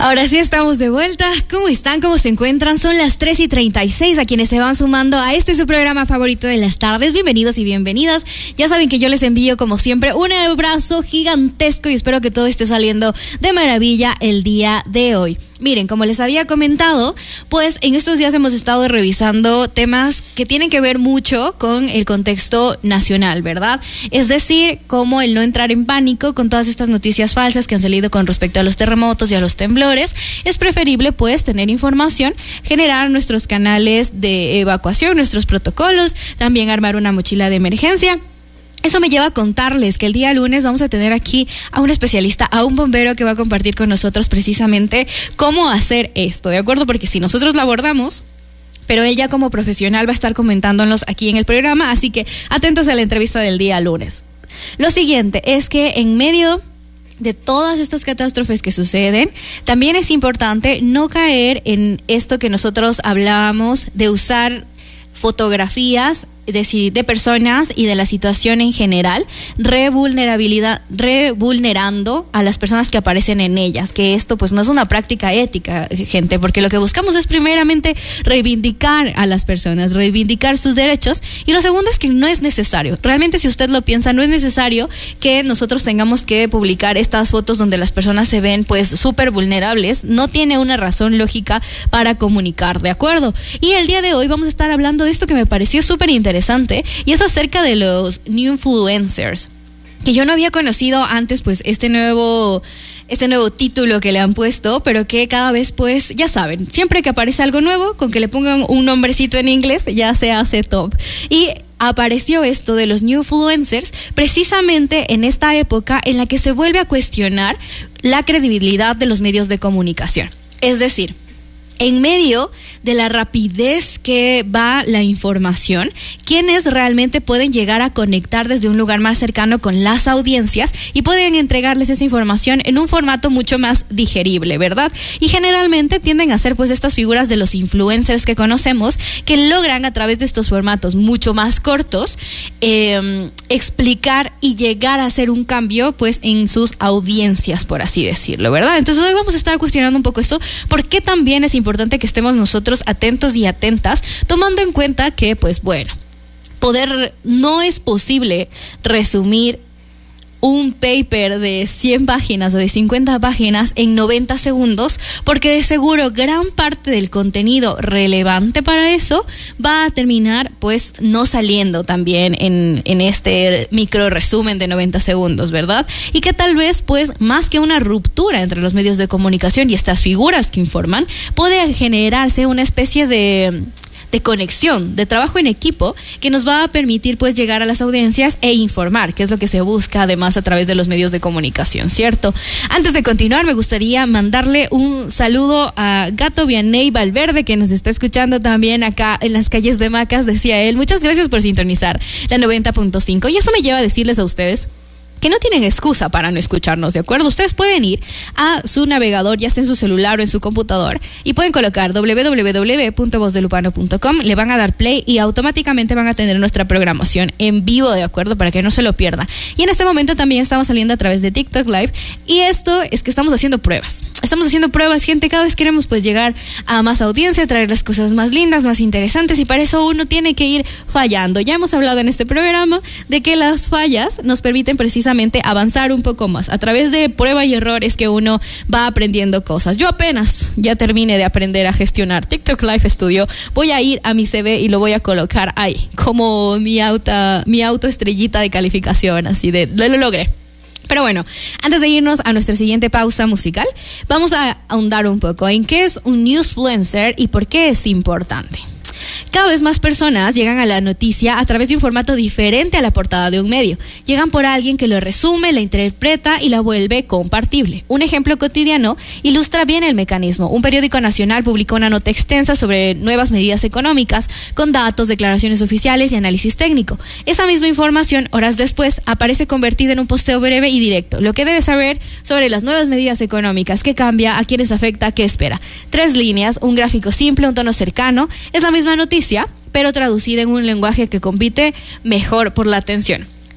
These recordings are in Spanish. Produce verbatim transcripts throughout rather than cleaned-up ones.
Ahora sí estamos de vuelta. ¿Cómo están? ¿Cómo se encuentran? Son las tres y treinta y seis a quienes se van sumando a este su programa favorito de las tardes. Bienvenidos y bienvenidas. Ya saben que yo les envío como siempre un abrazo gigantesco y espero que todo esté saliendo de maravilla el día de hoy. Miren, como les había comentado, pues en estos días hemos estado revisando temas que tienen que ver mucho con el contexto nacional, ¿verdad? Es decir, cómo el no entrar en pánico con todas estas noticias falsas que han salido con respecto a los terremotos y a los temblores. Es preferible, pues, tener información, generar nuestros canales de evacuación, nuestros protocolos, también armar una mochila de emergencia. Eso me lleva a contarles que el día lunes vamos a tener aquí a un especialista, a un bombero que va a compartir con nosotros precisamente cómo hacer esto, ¿de acuerdo? Porque si nosotros lo abordamos, pero él ya como profesional va a estar comentándonos aquí en el programa, así que atentos a la entrevista del día lunes. Lo siguiente es que en medio de todas estas catástrofes que suceden, también es importante no caer en esto que nosotros hablábamos de usar fotografías De, de personas y de la situación en general, revulnerabilidad, revulnerando a las personas que aparecen en ellas, que esto pues no es una práctica ética, gente, porque lo que buscamos es primeramente reivindicar a las personas, reivindicar sus derechos, y lo segundo es que no es necesario, realmente si usted lo piensa, no es necesario que nosotros tengamos que publicar estas fotos donde las personas se ven pues súper vulnerables, no tiene una razón lógica para comunicar, ¿de acuerdo? Y el día de hoy vamos a estar hablando de esto que me pareció súper interesante, interesante, y es acerca de los new influencers, que yo no había conocido antes pues este nuevo este nuevo título que le han puesto, pero que cada vez pues ya saben, siempre que aparece algo nuevo, con que le pongan un nombrecito en inglés ya se hace top. Y apareció esto de los new influencers precisamente en esta época en la que se vuelve a cuestionar la credibilidad de los medios de comunicación. Es decir, en medio de la rapidez que va la información, quienes realmente pueden llegar a conectar desde un lugar más cercano con las audiencias y pueden entregarles esa información en un formato mucho más digerible, ¿verdad? Y generalmente tienden a ser pues estas figuras de los influencers que conocemos, que logran a través de estos formatos mucho más cortos eh, explicar y llegar a hacer un cambio pues en sus audiencias, por así decirlo, ¿verdad? Entonces hoy vamos a estar cuestionando un poco esto, ¿por qué también es importante que estemos nosotros atentos y atentas, tomando en cuenta que, pues bueno, poder, no es posible resumir un paper de cien páginas o de cincuenta páginas en noventa segundos, porque de seguro gran parte del contenido relevante para eso va a terminar pues no saliendo también en, en este micro resumen de noventa segundos, ¿verdad? Y que tal vez pues más que una ruptura entre los medios de comunicación y estas figuras que informan, puede generarse una especie de de conexión, de trabajo en equipo, que nos va a permitir pues llegar a las audiencias e informar, que es lo que se busca además a través de los medios de comunicación, ¿cierto? Antes de continuar, me gustaría mandarle un saludo a Gato Vianey Valverde, que nos está escuchando también acá en las calles de Macas, decía él. Muchas gracias por sintonizar la noventa punto cinco, y eso me lleva a decirles a ustedes que no tienen excusa para no escucharnos, ¿de acuerdo? Ustedes pueden ir a su navegador, ya sea en su celular o en su computador, y pueden colocar doble u doble u doble u punto voz de lupano punto com, le van a dar play y automáticamente van a tener nuestra programación en vivo, ¿de acuerdo? Para que no se lo pierdan. Y en este momento también estamos saliendo a través de TikTok Live, y esto es que estamos haciendo pruebas. Estamos haciendo pruebas, gente, cada vez queremos pues llegar a más audiencia, traer las cosas más lindas, más interesantes, y para eso uno tiene que ir fallando. Ya hemos hablado en este programa de que las fallas nos permiten precisamente avanzar un poco más. A través de prueba y errores que uno va aprendiendo cosas. Yo apenas ya terminé de aprender a gestionar TikTok Live Studio. Voy a ir a mi C V y lo voy a colocar ahí como mi auto, mi auto estrellita de calificación, así de, lo, lo logré. Pero bueno, antes de irnos a nuestra siguiente pausa musical, vamos a ahondar un poco en qué es un newsfluencer y por qué es importante. Cada vez más personas llegan a la noticia a través de un formato diferente a la portada de un medio. Llegan por alguien que lo resume, la interpreta y la vuelve compartible. Un ejemplo cotidiano ilustra bien el mecanismo. Un periódico nacional publicó una nota extensa sobre nuevas medidas económicas, con datos, declaraciones oficiales y análisis técnico. Esa misma información, horas después, aparece convertida en un posteo breve y directo. Lo que debes saber sobre las nuevas medidas económicas, qué cambia, a quiénes afecta, qué espera. Tres líneas, un gráfico simple, un tono cercano. Es la misma noticia, pero traducida en un lenguaje que compite mejor por la atención.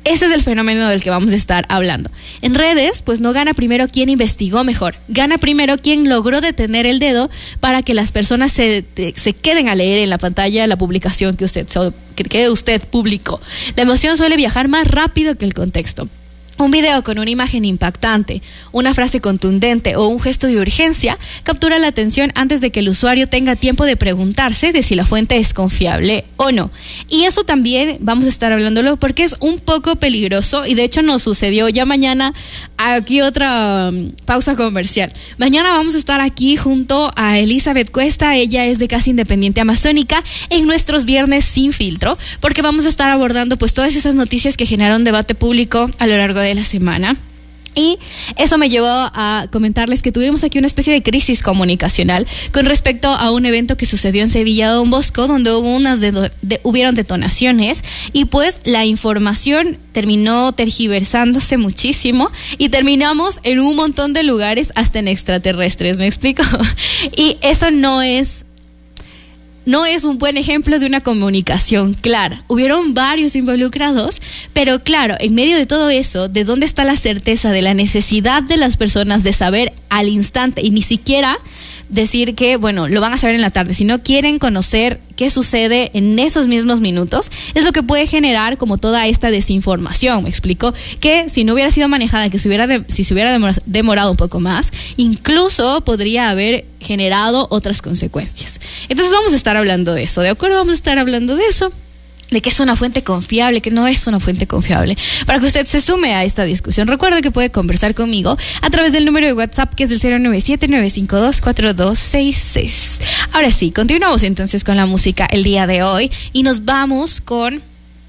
Ese es el fenómeno del que vamos a estar hablando. En redes, pues no gana primero quien investigó mejor, gana primero quien logró detener el dedo para que las personas se, se queden a leer en la pantalla la publicación que usted, que usted publicó. La emoción suele viajar más rápido que el contexto. Un video con una imagen impactante, una frase contundente o un gesto de urgencia captura la atención antes de que el usuario tenga tiempo de preguntarse de si la fuente es confiable o no. Y eso también vamos a estar hablándolo porque es un poco peligroso y de hecho nos sucedió ya mañana. Aquí otra um, pausa comercial. Mañana vamos a estar aquí junto a Elizabeth Cuesta, ella es de Casa Independiente Amazónica, en nuestros Viernes Sin Filtro, porque vamos a estar abordando pues todas esas noticias que generaron debate público a lo largo de la semana. Y eso me llevó a comentarles que tuvimos aquí una especie de crisis comunicacional con respecto a un evento que sucedió en Sevilla Don Bosco, donde hubo unas de, de, hubieron detonaciones y pues la información terminó tergiversándose muchísimo y terminamos en un montón de lugares, hasta en extraterrestres, ¿me explico? Y eso no es No es un buen ejemplo de una comunicación clara. Hubieron varios involucrados, pero claro, en medio de todo eso, ¿de dónde está la certeza de la necesidad de las personas de saber al instante y ni siquiera decir que, bueno, lo van a saber en la tarde, si no quieren conocer qué sucede en esos mismos minutos? Es lo que puede generar como toda esta desinformación, me explico, que si no hubiera sido manejada, que si, hubiera de, si se hubiera demorado un poco más, incluso podría haber generado otras consecuencias. Entonces vamos a estar hablando de eso, ¿de acuerdo? Vamos a estar hablando de eso, de que es una fuente confiable, que no es una fuente confiable, para que usted se sume a esta discusión. Recuerde que puede conversar conmigo a través del número de WhatsApp, que es el cero nueve siete, nueve cinco dos, cuatro dos seis seis. Ahora sí, continuamos entonces con la música el día de hoy y nos vamos con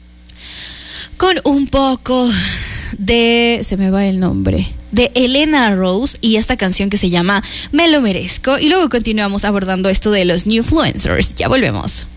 con un poco de, se me va el nombre, de Elena Rose y esta canción que se llama Me lo merezco, y luego continuamos abordando esto de los newfluencers. Ya volvemos.